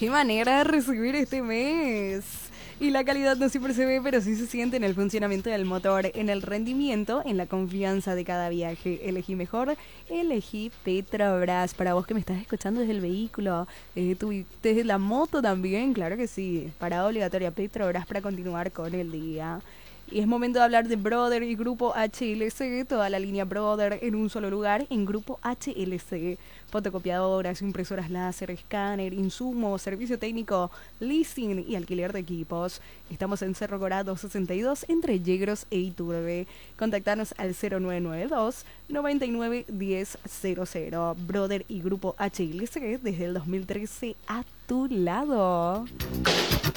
qué manera de recibir este mes. Y la calidad no siempre se ve, pero sí se siente en el funcionamiento del motor, en el rendimiento, en la confianza de cada viaje. Elegí mejor, elegí Petrobras. Para vos que me estás escuchando desde el vehículo, desde la moto también, claro que sí. Parada obligatoria Petrobras para continuar con el día. Y es momento de hablar de Brother y Grupo HLC, toda la línea Brother en un solo lugar, en Grupo HLC. Fotocopiadoras, impresoras láser, escáner, insumos, servicio técnico, leasing y alquiler de equipos. Estamos en Cerro Corado 62 entre Yegros e Iturbe. Contactanos al 0992 99 10 00. Brother y Grupo HLC desde el 2013 a tu lado.